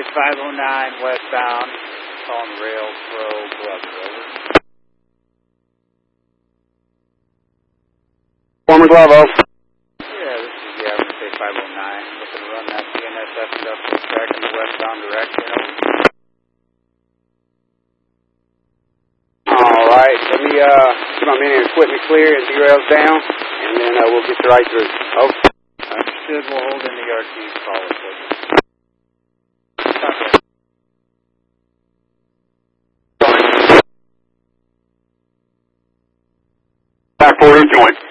509 westbound, calling Rail Pro Glover, over. Former Glovo. Yeah, this is the average say 509, looking to run that CNSF industrial track in the westbound direction, over. Alright, let me come in and equipment clear and derails down, and then we'll get you right through. Okay. Understood, we'll hold in the RT's call it, please. Back 40 joint.